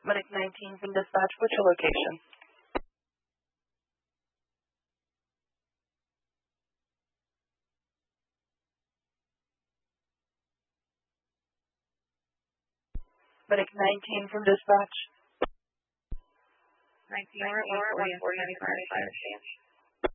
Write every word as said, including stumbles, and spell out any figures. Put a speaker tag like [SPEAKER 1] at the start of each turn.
[SPEAKER 1] Medic nineteen from dispatch, what's your location? Medic nineteen from dispatch.
[SPEAKER 2] nineteen, we're at one forty, ninety-five, fire exchange.